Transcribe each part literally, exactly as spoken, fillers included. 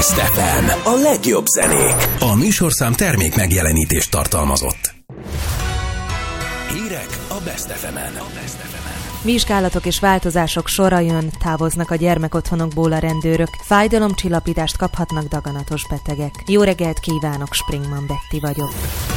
Best ef em, a legjobb zenék. A műsorszám termék megjelenítést tartalmazott. Hírek a Best ef emen. Vizsgálatok és változások sora jön, távoznak a gyermekotthonokból a rendőrök, fájdalomcsillapítást kaphatnak daganatos betegek. Jó reggelt kívánok, Springman Betty vagyok.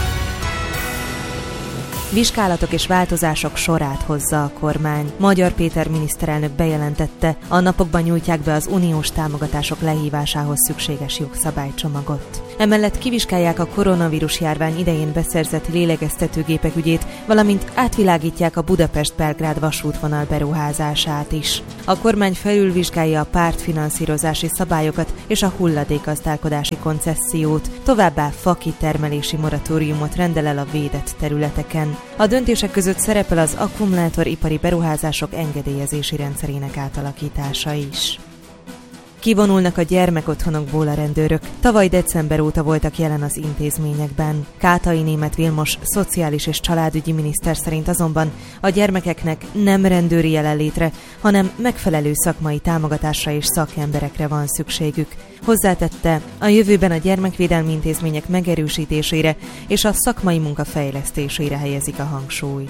Vizsgálatok és változások sorát hozza a kormány. Magyar Péter miniszterelnök bejelentette, a napokban nyújtják be az uniós támogatások lehívásához szükséges jogszabálycsomagot. Emellett kivizsgálják a koronavírus járvány idején beszerzett lélegeztetőgépek ügyét, valamint átvilágítják a Budapest-Belgrád vasútvonal beruházását is. A kormány felülvizsgálja a pártfinanszírozási szabályokat és a hulladékgazdálkodási koncessziót, továbbá fakitermelési moratóriumot rendel el a védett területeken. A döntések között szerepel az akkumulátoripari beruházások engedélyezési rendszerének átalakítása is. Kivonulnak a gyermekotthonokból a rendőrök. Tavaly december óta voltak jelen az intézményekben. Kátai Németh Vilmos szociális és családügyi miniszter szerint azonban a gyermekeknek nem rendőri jelenlétre, hanem megfelelő szakmai támogatásra és szakemberekre van szükségük. Hozzátette, a jövőben a gyermekvédelmi intézmények megerősítésére és a szakmai munka fejlesztésére helyezik a hangsúlyt.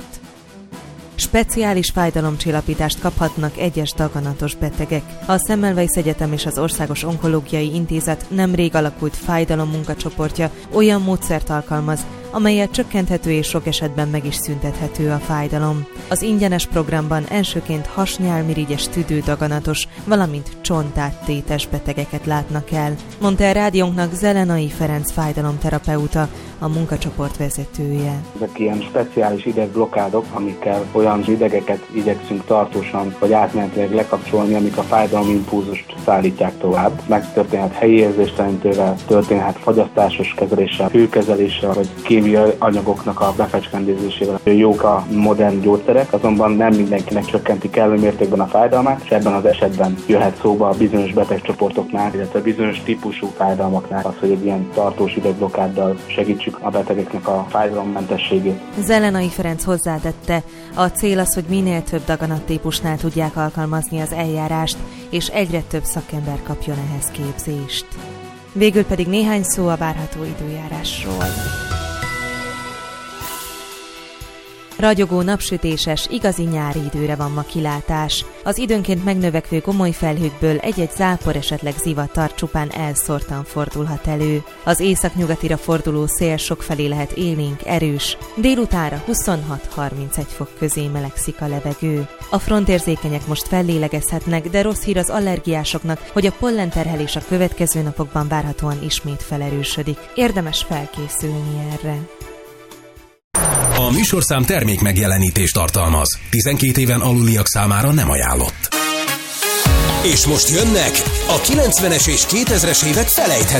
Speciális fájdalomcsillapítást kaphatnak egyes daganatos betegek. A Semmelweis Egyetem és az Országos Onkológiai Intézet nemrég alakult fájdalommunkacsoportja olyan módszert alkalmaz, amelyet csökkenthető és sok esetben meg is szüntethető a fájdalom. Az ingyenes programban elsőként hasnyálmirigyes tüdődaganatos, valamint csontáttétes betegeket látnak el, mondta a rádiónknak Zelenai Ferenc fájdalomterapeuta, a munkacsoport vezetője. Ezek ilyen speciális idegblokádok, amikkel olyan idegeket igyekszünk tartósan vagy átmenetileg lekapcsolni, amik a fájdalomimpulzust szállítják tovább. Megtörténhet helyi érzéstelenítővel, történhet fagyasztásos kezeléssel, hőkezeléssel, vagy kémiai anyagoknak a befecskendezésével. Jók a modern gyógyszerek, azonban nem mindenkinek csökkenti kellő mértékben a fájdalmát, és ebben az esetben jöhet szóba a bizonyos betegcsoportoknál, illetve bizonyos típusú fájdalmaknál az, hogy egy ilyen tartós idegblokáddal segítsük a betegeknek a fájdalommentességét. Zelenai Ferenc hozzátette, a cél az, hogy minél több daganattípusnál tudják alkalmazni az eljárást, és egyre több szakember kapjon ehhez képzést. Végül pedig néhány szó a várható időjárásról. Ragyogó, napsütéses, igazi nyári időre van ma kilátás. Az időnként megnövekvő gomoly felhőkből egy-egy zápor, esetleg zivatar csupán elszórtan fordulhat elő. Az északnyugatira forduló szél sokfelé lehet élénk, erős. Délutánra huszonhat-harmincegy fok közé melegszik a levegő. A frontérzékenyek most fellélegezhetnek, de rossz hír az allergiásoknak, hogy a pollenterhelés a következő napokban várhatóan ismét felerősödik. Érdemes felkészülni erre. A műsorszám termék megjelenítést tartalmaz. tizenkét éven aluliak számára nem ajánlott. És most jönnek a kilencvenes és kétezres évek felejthető